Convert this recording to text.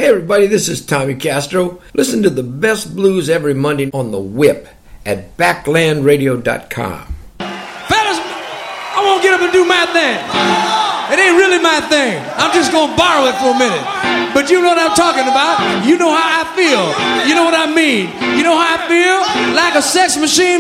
Hey everybody, this is Tommy Castro. Listen to the best blues every Monday on The Whip at backlandradio.com. Fellas, I want to get up and do my thing. It ain't really my thing. I'm just going to borrow it for a minute. But you know what I'm talking about. You know how I feel. You know what I mean. You know how I feel? Like a sex machine